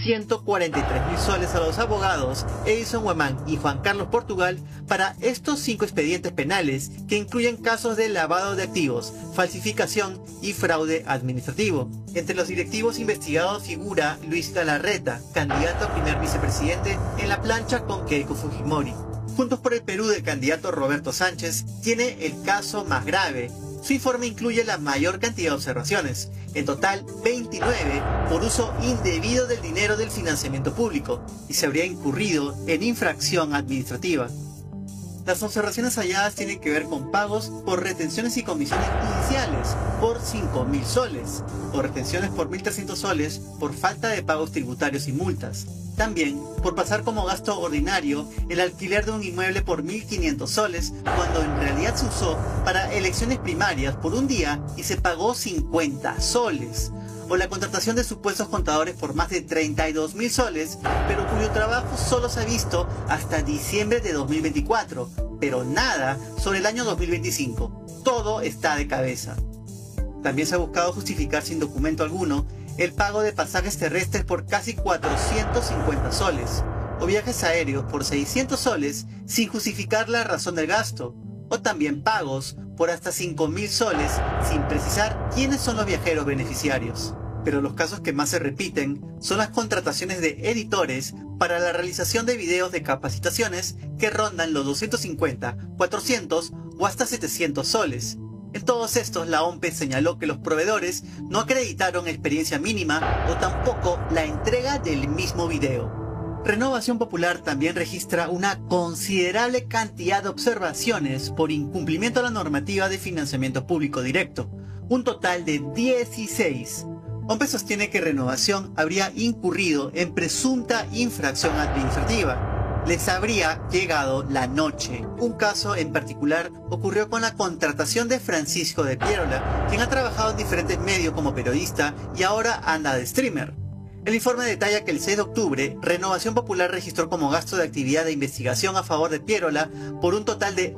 143.000 soles a los abogados Edison Huemán y Juan Carlos Portugal para estos 5 expedientes penales que incluyen casos de lavado de activos, falsificación y fraude administrativo. Entre los directivos investigados figura Luis Galarreta, candidato a primer vicepresidente en la plancha con Keiko Fujimori. Juntos por el Perú del candidato Roberto Sánchez tiene el caso más grave. Su informe incluye la mayor cantidad de observaciones, en total 29, por uso indebido del dinero del financiamiento público, y se habría incurrido en infracción administrativa. Las observaciones halladas tienen que ver con pagos por retenciones y comisiones iniciales por 5.000 soles, o retenciones por 1.300 soles por falta de pagos tributarios y multas. También por pasar como gasto ordinario el alquiler de un inmueble por 1.500 soles cuando en realidad se usó para elecciones primarias por un día y se pagó 50 soles. O la contratación de supuestos contadores por más de 32.000 soles, pero cuyo trabajo solo se ha visto hasta diciembre de 2024, pero nada sobre el año 2025. Todo está de cabeza. También se ha buscado justificar sin documento alguno el pago de pasajes terrestres por casi 450 soles, o viajes aéreos por 600 soles sin justificar la razón del gasto, o también pagos por hasta 5.000 soles sin precisar quiénes son los viajeros beneficiarios. Pero los casos que más se repiten son las contrataciones de editores para la realización de videos de capacitaciones que rondan los 250, 400 o hasta 700 soles. En todos estos, la OMPE señaló que los proveedores no acreditaron experiencia mínima o tampoco la entrega del mismo video. Renovación Popular también registra una considerable cantidad de observaciones por incumplimiento a la normativa de financiamiento público directo, un total de 16. OMPE sostiene que Renovación habría incurrido en presunta infracción administrativa. Les habría llegado la noche. Un caso en particular ocurrió con la contratación de Francisco de Pierola, quien ha trabajado en diferentes medios como periodista y ahora anda de streamer. El informe detalla que el 6 de octubre, Renovación Popular registró como gasto de actividad de investigación a favor de Pierola por un total de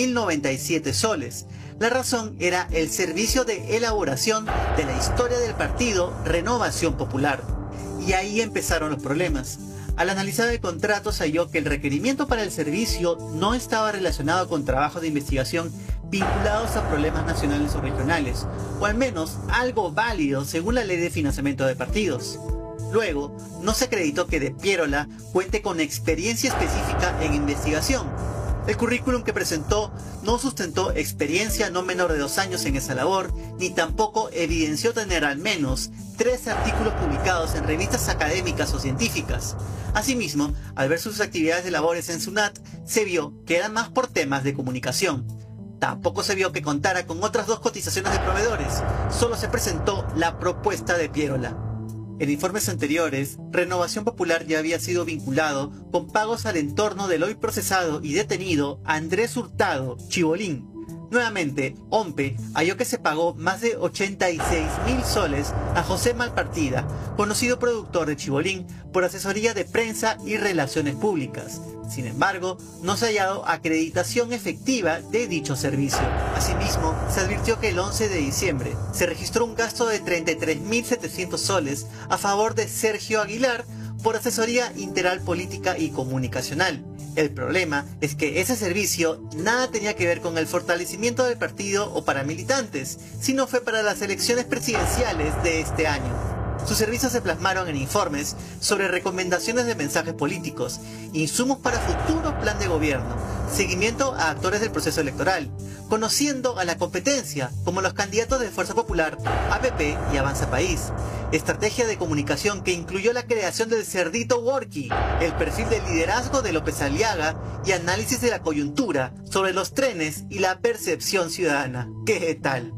11.097 soles. La razón era el servicio de elaboración de la historia del partido Renovación Popular. Y ahí empezaron los problemas. Al analizar el contrato se halló que el requerimiento para el servicio no estaba relacionado con trabajos de investigación vinculados a problemas nacionales o regionales, o al menos algo válido según la ley de financiamiento de partidos. Luego, no se acreditó que de Pierola cuente con experiencia específica en investigación. El currículum que presentó no sustentó experiencia no menor de 2 años en esa labor, ni tampoco evidenció tener al menos 3 artículos publicados en revistas académicas o científicas. Asimismo, al ver sus actividades de labores en SUNAT, se vio que eran más por temas de comunicación. Tampoco se vio que contara con otras 2 cotizaciones de proveedores, solo se presentó la propuesta de Pierola. En informes anteriores, Renovación Popular ya había sido vinculado con pagos al entorno del hoy procesado y detenido Andrés Hurtado, Chibolín. Nuevamente, OMPE halló que se pagó más de 86.000 soles a José Malpartida, conocido productor de Chibolín, por asesoría de prensa y relaciones públicas. Sin embargo, no se ha hallado acreditación efectiva de dicho servicio. Asimismo, se advirtió que el 11 de diciembre se registró un gasto de 33.700 soles a favor de Sergio Aguilar por asesoría integral política y comunicacional. El problema es que ese servicio nada tenía que ver con el fortalecimiento del partido o para militantes, sino fue para las elecciones presidenciales de este año. Sus servicios se plasmaron en informes sobre recomendaciones de mensajes políticos, insumos para futuro plan de gobierno, seguimiento a actores del proceso electoral, conociendo a la competencia, como los candidatos de Fuerza Popular, APP y Avanza País, estrategia de comunicación que incluyó la creación del Cerdito Worky, el perfil de liderazgo de López Aliaga y análisis de la coyuntura sobre los trenes y la percepción ciudadana. ¿Qué tal?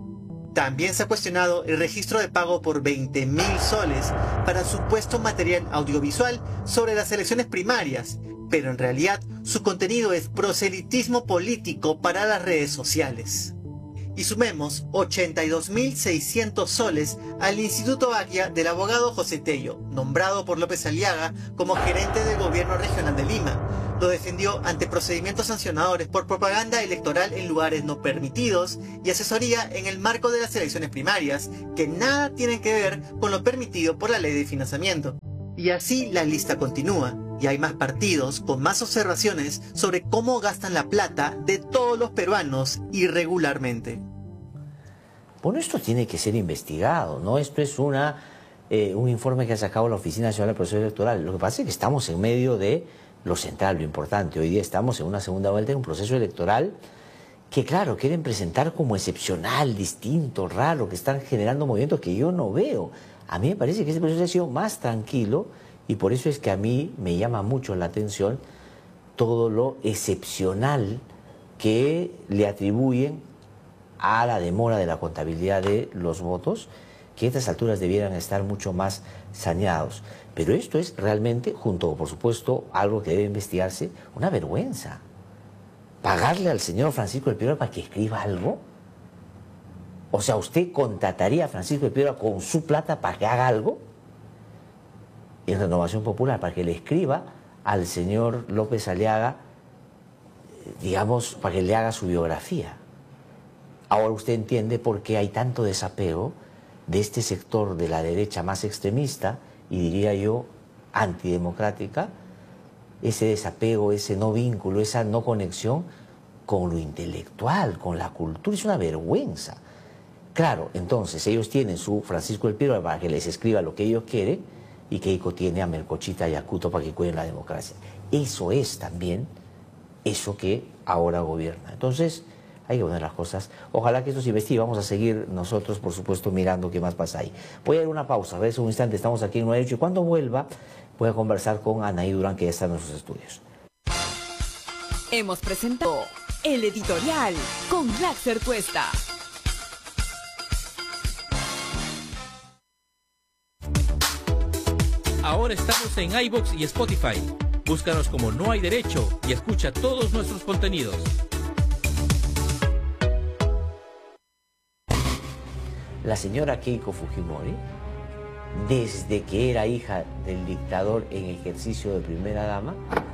También se ha cuestionado el registro de pago por 20.000 soles para supuesto material audiovisual sobre las elecciones primarias, pero en realidad su contenido es proselitismo político para las redes sociales. Y sumemos 82.600 soles al Instituto Aguia del abogado José Tello, nombrado por López Aliaga como gerente del gobierno regional de Lima. Lo defendió ante procedimientos sancionadores por propaganda electoral en lugares no permitidos y asesoría en el marco de las elecciones primarias, que nada tienen que ver con lo permitido por la ley de financiamiento. Y así la lista continúa, y hay más partidos con más observaciones sobre cómo gastan la plata de todos los peruanos irregularmente. Bueno, esto tiene que ser investigado, ¿no? Esto es un informe que ha sacado la Oficina Nacional del Proceso Electoral. Lo que pasa es que estamos en medio de lo central, lo importante. Hoy día estamos en una segunda vuelta en un proceso electoral que, claro, quieren presentar como excepcional, distinto, raro, que están generando movimientos que yo no veo. A mí me parece que este proceso ha sido más tranquilo y por eso es que a mí me llama mucho la atención todo lo excepcional que le atribuyen a la demora de la contabilidad de los votos, que a estas alturas debieran estar mucho más saneados. Pero esto es realmente, junto, por supuesto, algo que debe investigarse, una vergüenza. ¿Pagarle al señor Francisco del Piedra para que escriba algo? O sea, ¿usted contrataría a Francisco del Piedra con su plata para que haga algo? En Renovación Popular, para que le escriba al señor López Aliaga, digamos, para que le haga su biografía. Ahora usted entiende por qué hay tanto desapego de este sector de la derecha más extremista y diría yo antidemocrática, ese desapego, ese no vínculo, esa no conexión con lo intelectual, con la cultura. Es una vergüenza. Claro, entonces ellos tienen su Francisco del Piedra para que les escriba lo que ellos quieren y Keiko tiene a Melcochita y a Cuto para que cuiden la democracia. Eso es también eso que ahora gobierna. Entonces hay que poner las cosas. Ojalá que esto se investigue. Vamos a seguir nosotros, por supuesto, mirando qué más pasa ahí. Voy a dar una pausa. A ver, un instante, estamos aquí en 9:08 y cuando vuelva voy a conversar con Anaí Durán, que ya está en nuestros estudios. Hemos presentado El Editorial con Glaxer Cuesta. Ahora estamos en iVoox y Spotify. Búscanos como No Hay Derecho y escucha todos nuestros contenidos. La señora Keiko Fujimori, desde que era hija del dictador en ejercicio de primera dama,